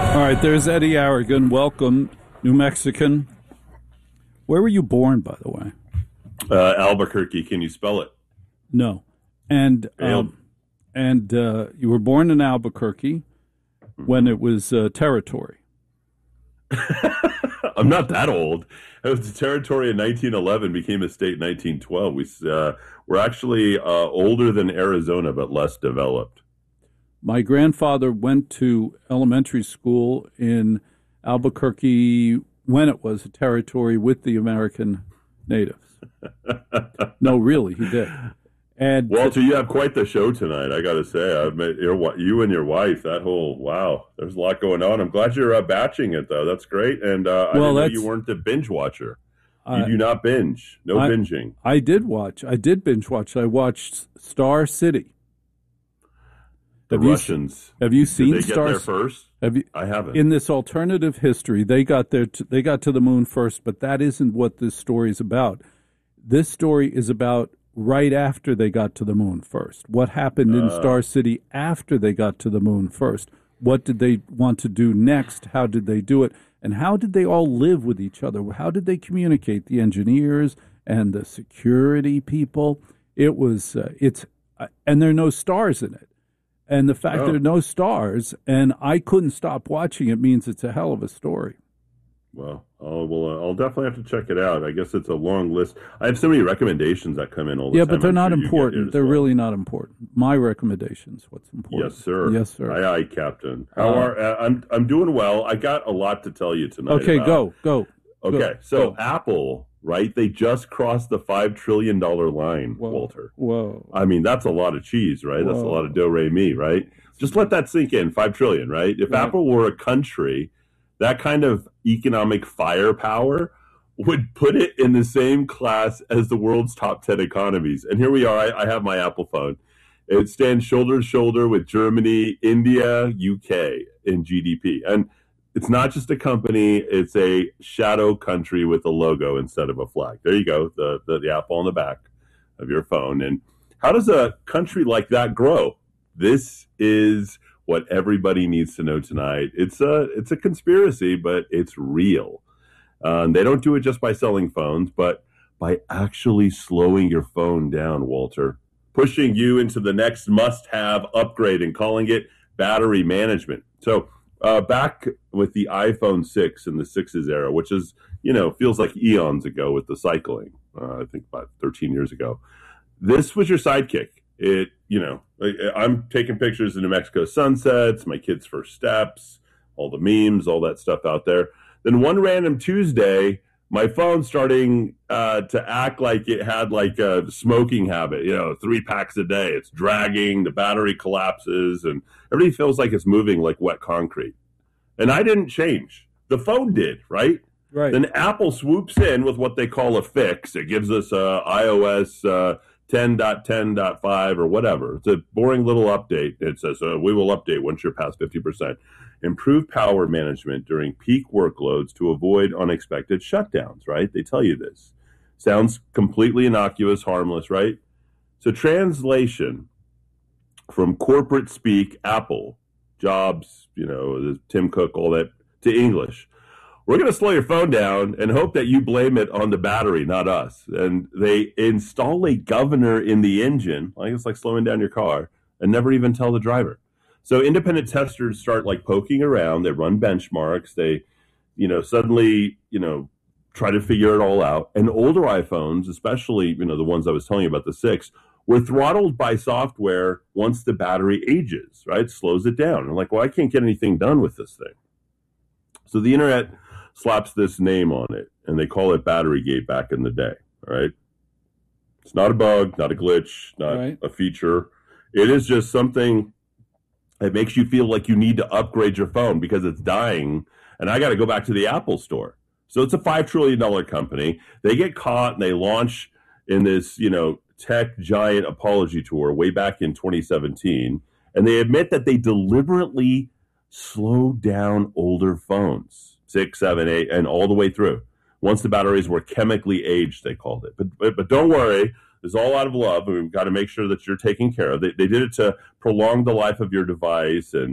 All right, there's Eddie Aragon. Welcome, New Mexican. Where were you born, by the way? Albuquerque. Can you spell it? No. And you were born in Albuquerque when it was territory. I'm not that old. It was a territory in 1911, became a state in 1912. We're actually older than Arizona, but less developed. My grandfather went to elementary school in Albuquerque when it was a territory with the American natives. No, really, he did. And Walter, you have quite the show tonight, I got to say. I've met you and your wife. Wow, there's a lot going on. I'm glad you're batching it, though. That's great. And I didn't know you weren't a binge watcher. You do not binge. No binging. I did watch. I did binge watch. I watched Star City. Russians. Have you seen Did they Star? Get there first? I haven't. In this alternative history, they got there. They got to the moon first, but that isn't what this story is about. This story is about right after they got to the moon first. What happened in Star City after they got to the moon first? What did they want to do next? How did they do it? And how did they all live with each other? How did they communicate? The engineers and the security people. It was and there are no stars in it. And the fact there are no stars, and I couldn't stop watching it, means it's a hell of a story. Well, I'll definitely have to check it out. I guess it's a long list. I have so many recommendations that come in all the time. Yeah, but they're not important. They're really not important. My recommendations, what's important. Yes, sir. Yes, sir. Aye, Captain. I'm doing well. I got a lot to tell you tonight. Okay, go. Okay, so Apple, right? They just crossed the $5 trillion line, Walter. Whoa. I mean, that's a lot of cheese, right? That's a lot of do-re-mi, right? Just let that sink in, $5 trillion, right? If Apple were a country, that kind of economic firepower would put it in the same class as the world's top 10 economies. And here we are. I have my Apple phone. It stands shoulder to shoulder with Germany, India, UK in GDP. And it's not just a company, it's a shadow country with a logo instead of a flag. There you go, the Apple on the back of your phone. And how does a country like that grow? This is what everybody needs to know tonight. It's a conspiracy, but it's real. They don't do it just by selling phones, but by actually slowing your phone down, Walter, pushing you into the next must-have upgrade and calling it battery management. So back with the iPhone 6 and the 6's era, which is, feels like eons ago with the cycling, I think about 13 years ago, this was your sidekick. I'm taking pictures of New Mexico sunsets, my kids' first steps, all the memes, all that stuff out there. Then one random Tuesday, my phone starting to act like it had like a smoking habit, 3 packs a day. It's dragging, the battery collapses, and everything feels like it's moving like wet concrete. And I didn't change. The phone did, right? Right. Then Apple swoops in with what they call a fix. It gives us iOS 10.10.5 or whatever. It's a boring little update. It says, we will update once you're past 50%. Improve power management during peak workloads to avoid unexpected shutdowns, right? They tell you this. Sounds completely innocuous, harmless, right? So translation from corporate speak, Apple, Jobs, Tim Cook, all that, to English. We're going to slow your phone down and hope that you blame it on the battery, not us. And they install a governor in the engine, like it's like slowing down your car, and never even tell the driver. So independent testers start like poking around. They run benchmarks. They, suddenly, try to figure it all out. And older iPhones, especially, the ones I was telling you about, the 6, were throttled by software once the battery ages, right? It slows it down. I'm like, well, I can't get anything done with this thing. So the internet slaps this name on it, and they call it Batterygate back in the day, all right? It's not a bug, not a glitch, not a feature. It is just something that makes you feel like you need to upgrade your phone because it's dying, and I got to go back to the Apple store. So it's a $5 trillion company. They get caught, and they launch in this, tech giant apology tour way back in 2017, and they admit that they deliberately slowed down older phones, 6, 7, 8, and all the way through. Once the batteries were chemically aged, they called it. But don't worry, it's all out of love, and we've got to make sure that you're taken care of. They did it to prolong the life of your device and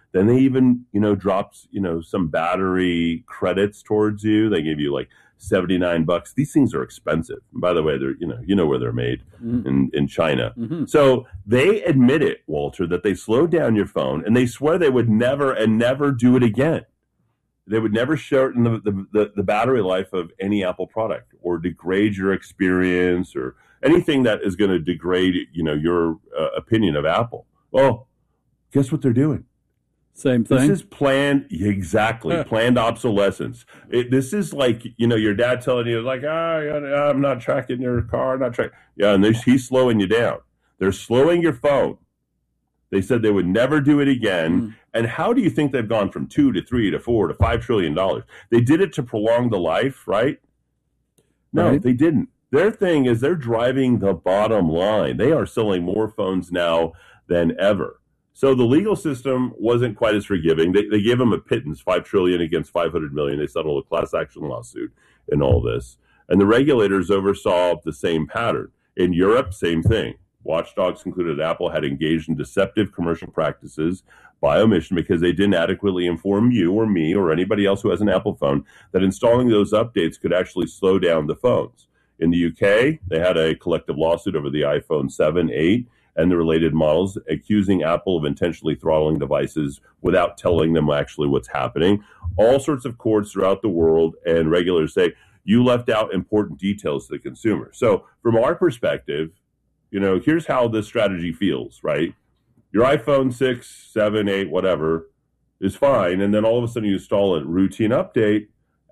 Then they even, dropped, some battery credits towards you. They gave you like $79. These things are expensive. And by the way, they're, where they're made in China. Mm-hmm. So they admit it, Walter, that they slowed down your phone, and they swear they would never do it again. They would never shorten the battery life of any Apple product or degrade your experience or anything that is going to degrade, your opinion of Apple. Well, guess what they're doing? Same thing. This is planned obsolescence. This is like, your dad telling you, like, I'm not tracking your car, Yeah, and he's slowing you down. They're slowing your phone. They said they would never do it again. And how do you think they've gone from $2 to $3 to $4 to $5 trillion? They did it to prolong the life, right? No, right. They didn't. Their thing is they're driving the bottom line. They are selling more phones now than ever. So the legal system wasn't quite as forgiving. They gave them a pittance, $5 trillion against $500 million. They settled a class action lawsuit in all this. And the regulators oversaw the same pattern. In Europe, same thing. Watchdogs concluded Apple had engaged in deceptive commercial practices by omission because they didn't adequately inform you or me or anybody else who has an Apple phone that installing those updates could actually slow down the phones. In the UK, they had a collective lawsuit over the iPhone 7, 8, and the related models, accusing Apple of intentionally throttling devices without telling them actually what's happening. All sorts of courts throughout the world and regulators say, you left out important details to the consumer. So from our perspective, here's how this strategy feels, right? Your iPhone 6, 7, 8, whatever is fine. And then all of a sudden you install a routine update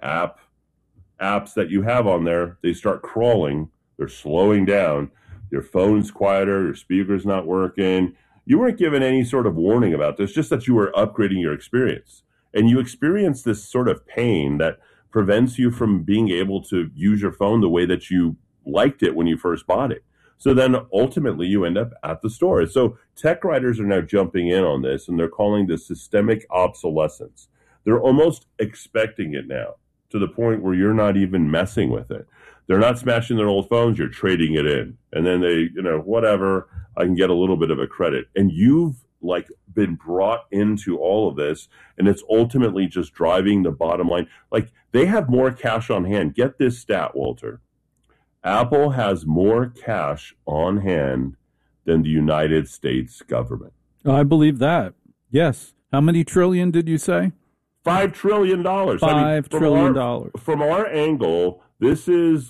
apps that you have on there, they start crawling. They're slowing down. Your phone's quieter, your speaker's not working. You weren't given any sort of warning about this, just that you were upgrading your experience. And you experience this sort of pain that prevents you from being able to use your phone the way that you liked it when you first bought it. So then ultimately you end up at the store. So tech writers are now jumping in on this, and they're calling this systemic obsolescence. They're almost expecting it now to the point where you're not even messing with it. They're not smashing their old phones, you're trading it in. And then they, whatever, I can get a little bit of a credit. And you've been brought into all of this, and it's ultimately just driving the bottom line. Like, they have more cash on hand. Get this stat, Walter. Apple has more cash on hand than the United States government. I believe that. Yes. How many trillion did you say? $5 trillion. $5 trillion. From our angle, this is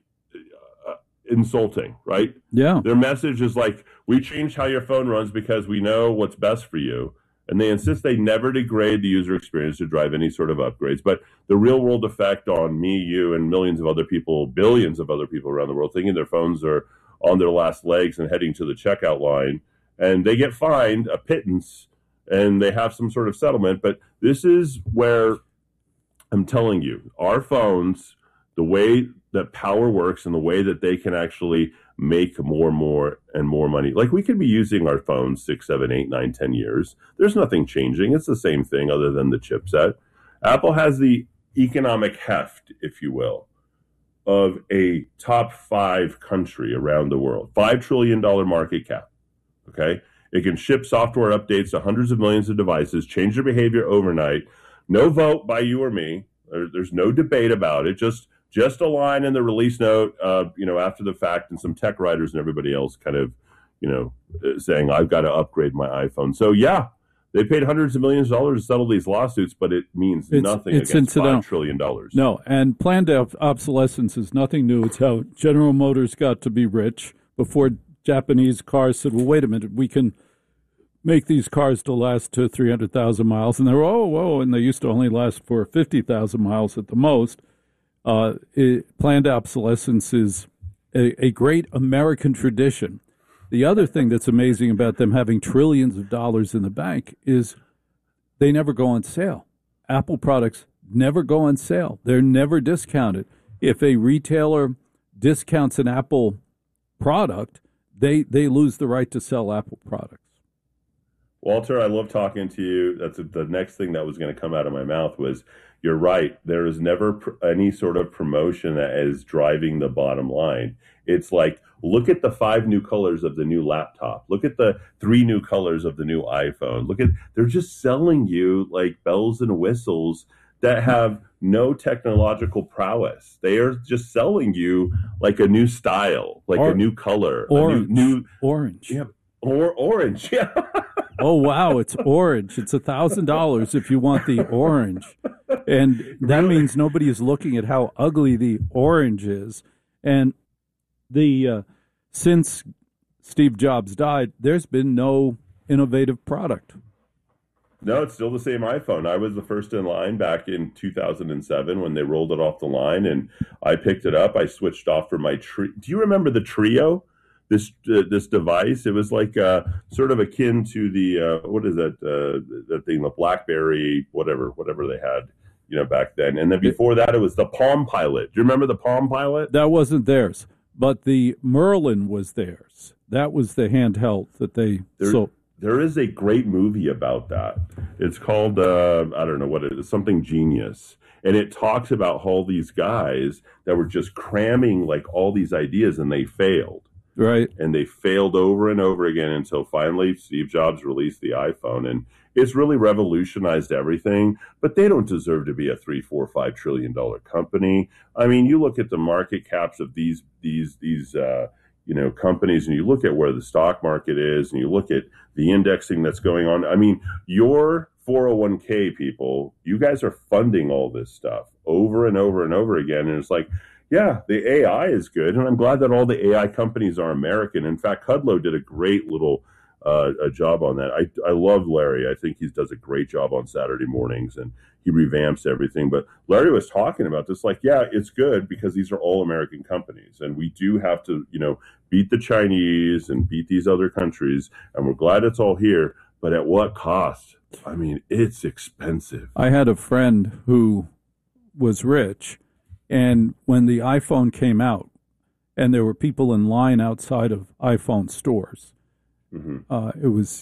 insulting, right? Yeah. Their message is we changed how your phone runs because we know what's best for you. And they insist they never degrade the user experience to drive any sort of upgrades. But the real world effect on me, you, and millions of other people, billions of other people around the world, thinking their phones are on their last legs and heading to the checkout line, and they get fined a pittance, and they have some sort of settlement. But this is where I'm telling you, our phones, the way that power works and the way that they can actually make more and more money. We could be using our phones 6, 7, 8, 9, 10 years. There's nothing changing. It's the same thing other than the chipset. Apple has the economic heft, if you will, of a top 5 country around the world. $5 trillion market cap. Okay? It can ship software updates to hundreds of millions of devices, change their behavior overnight. No vote by you or me. There's no debate about it. Just a line in the release note, after the fact, and some tech writers and everybody else kind of, saying, I've got to upgrade my iPhone. So, yeah, they paid hundreds of millions of dollars to settle these lawsuits, but it means nothing against $5 trillion. No, and planned obsolescence is nothing new. It's how General Motors got to be rich before Japanese cars said, well, wait a minute, we can make these cars to last to 300,000 miles. And they were, and they used to only last for 50,000 miles at the most. Planned obsolescence is a great American tradition. The other thing that's amazing about them having trillions of dollars in the bank is they never go on sale. Apple products never go on sale. They're never discounted. If a retailer discounts an Apple product, they lose the right to sell Apple products. Walter, I love talking to you. That's the next thing that was going to come out of my mouth was, you're right. There is never any sort of promotion that is driving the bottom line. It's like, look at the 5 new colors of the new laptop. Look at the 3 new colors of the new iPhone. They're just selling you like bells and whistles that have no technological prowess. They are just selling you like a new style, like a new color, orange, a new orange. Yeah, or orange. Yeah. Oh, wow, it's orange. It's $1,000 if you want the orange. And that means nobody is looking at how ugly the orange is. And since Steve Jobs died, there's been no innovative product. No, it's still the same iPhone. I was the first in line back in 2007 when they rolled it off the line, and I picked it up. I switched off for my Do you remember the Trio? This device. It was like sort of akin to the what is that thing, the BlackBerry, whatever they had, back then. And then before that, it was the Palm Pilot. Do you remember the Palm Pilot? That wasn't theirs, but the Merlin was theirs. That was the handheld that they sold. There is a great movie about that. It's called I don't know what it is, something Genius. And it talks about all these guys that were just cramming like all these ideas, and they failed. Right. And they failed over and over again until finally Steve Jobs released the iPhone. And it's really revolutionized everything. But they don't deserve to be a $3, $4, $5 trillion company. I mean, you look at the market caps of these companies, and you look at where the stock market is, and you look at the indexing that's going on. I mean, your 401k people, you guys are funding all this stuff over and over and over again. And it's like, yeah, the AI is good, and I'm glad that all the AI companies are American. In fact, Kudlow did a great little a job on that. I love Larry. I think he does a great job on Saturday mornings, and he revamps everything. But Larry was talking about this, like, yeah, it's good because these are all American companies, and we do have to, beat the Chinese and beat these other countries, and we're glad it's all here. But at what cost? I mean, it's expensive. I had a friend who was rich. And when the iPhone came out, and there were people in line outside of iPhone stores, it was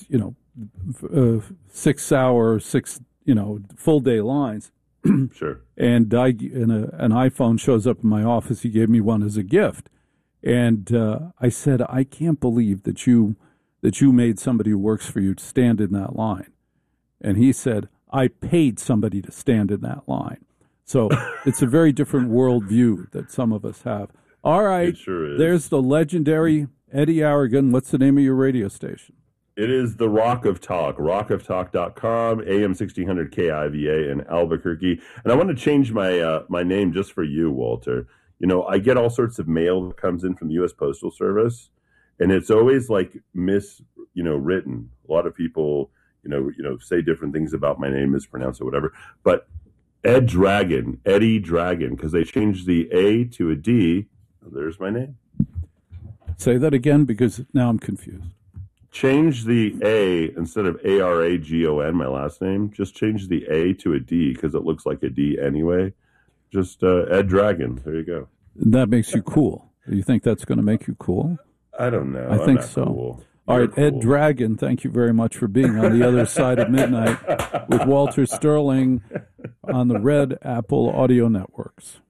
6 hour, full day lines. Sure. And an iPhone shows up in my office. He gave me one as a gift, and I said, I can't believe that you made somebody who works for you to stand in that line. And he said, I paid somebody to stand in that line. So it's a very different worldview that some of us have. All right, it sure is. There's the legendary Eddie Aragon. What's the name of your radio station? It is the Rock of Talk, rockoftalk.com, AM 1600 KIVA in Albuquerque. And I want to change my my name just for you, Walter. I get all sorts of mail that comes in from the U.S. Postal Service, and it's always like written. A lot of people, say different things about my name, mispronounce it, whatever. But Eddie Dragon, because they changed the A to a D. There's my name. Say that again, because now I'm confused. Change the A instead of Aragon, my last name. Just change the A to a D because it looks like a D anyway. Just Ed Dragon. There you go. That makes you cool. You think that's going to make you cool? I don't know. I think so. Cool. All right, Ed Dragon, thank you very much for being on the other side of midnight with Walter Sterling on the Red Apple Audio Networks.